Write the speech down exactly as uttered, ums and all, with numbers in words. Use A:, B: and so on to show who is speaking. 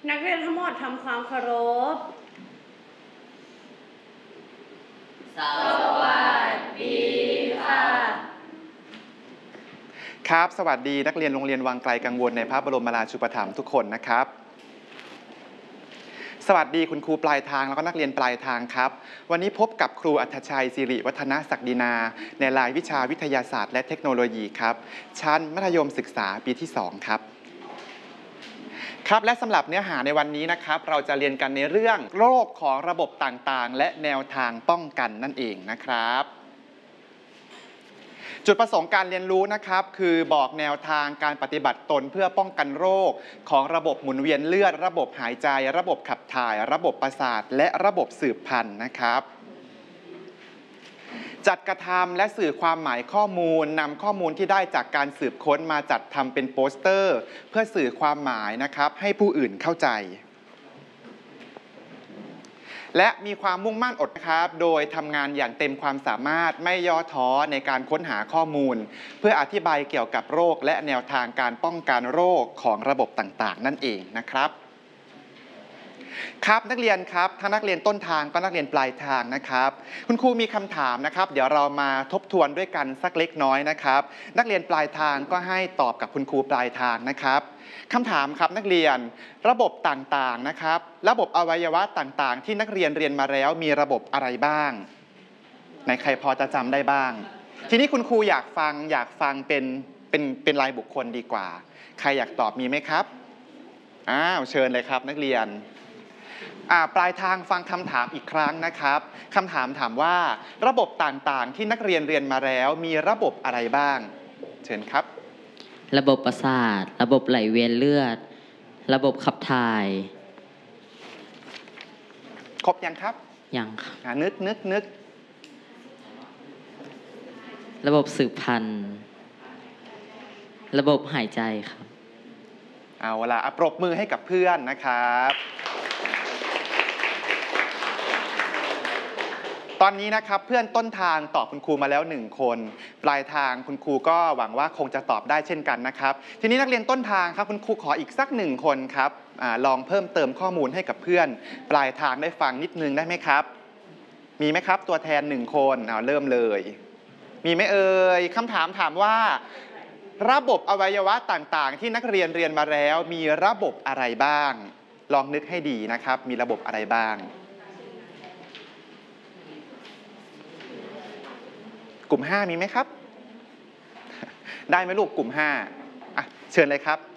A: นักเรียนทั้งหมดทำความเคารพสวัสดีค่ะ
B: ครับสวัสดีนักเรียนโรงเรียนวังไกลกังวลในพระบรมราชูปถัมภ์ทุกคนนะครับสวัสดีคุณครูปลายทางแล้วก็นักเรียนปลายทางครับวันนี้พบกับครูอัธชัยสิริวัฒนศักดินาในรายวิชาวิทยาศาสตร์และเทคโนโลยีครับชั้นมัธยมศึกษาปีที่สองครับครับและสำหรับเนื้อหาในวันนี้นะครับเราจะเรียนกันในเรื่องโรคของระบบต่างๆและแนวทางป้องกันนั่นเองนะครับจุดประสงค์การเรียนรู้นะครับคือบอกแนวทางการปฏิบัติตนเพื่อป้องกันโรคของระบบหมุนเวียนเลือดระบบหายใจระบบขับถ่ายระบบประสาทและระบบสืบพันธุ์นะครับจัดกระทำและสื่อความหมายข้อมูลนำข้อมูลที่ได้จากการสืบค้นมาจัดทำเป็นโปสเตอร์เพื่อสื่อความหมายนะครับให้ผู้อื่นเข้าใจและมีความมุ่งมั่นอดนะครับโดยทำงานอย่างเต็มความสามารถไม่ย่อท้อในการค้นหาข้อมูลเพื่ออธิบายเกี่ยวกับโรคและแนวทางการป้องกันโรคของระบบต่างๆนั่นเองนะครับครับนักเรียนครับทั้งนักเรียนต้นทางก็นักเรียนปลายทางนะครับคุณครูมีคำถามนะครับเดี๋ยวเรามาทบทวนด้วยกันสักเล็กน้อยนะครับนักเรียนปลายทางก็ให้ตอบกับคุณครูปลายทางนะครับคำถามครับนักเรียนระบบต่างๆนะครับระบบอวัยวะต่างๆที่นักเรียนเรียนมาแล้วมีระบบอะไรบ้างไหนใครพอจะจำได้บ้างทีนี้คุณครูอยากฟังอยากฟังเป็นเป็นเป็นรายบุคคลดีกว่าใครอยากตอบมีไหมครับอ้าวเชิญเลยครับนักเรียนปลายทางฟังคำถามอีกครั้งนะครับคำถามถามว่าระบบต่างๆที่นักเรียนเรียนมาแล้วมีระบบอะไรบ้างเชิญครับ
C: ระบบประสาทระบบไหลเวียนเลือดระบบขับถ่าย
B: ครบยังครับ
C: ยังครับ
B: นึกนึกนึก
C: ระบบสืบพันธุ์ระบบหายใจครับ
B: เอาล่ะปรบมือให้กับเพื่อนนะครับตอนนี้นะครับเพื่อนต้นทางตอบคุณครูมาแล้วหนึ่งคนปลายทางคุณครูก็หวังว่าคงจะตอบได้เช่นกันนะครับทีนี้นักเรียนต้นทางครับคุณครูขออีกสักหนึ่งคนครับอลองเพิ่มเติมข้อมูลให้กับเพื่อนปลายทางได้ฟังนิดนึงได้ไหมครับมีไหมครับตัวแทนหนึ่งคนเอาเริ่มเลยมีไหมเอ่ยคำถามถามว่าระบบอวัยวะต่างๆที่นักเรียนเรียนมาแล้วมีระบบอะไรบ้างลองนึกให้ดีนะครับมีระบบอะไรบ้างกลุ่มห้ามีไหมครับได้ไหมลูกกลุ่มห้าอ่ะเชิญเลยครับ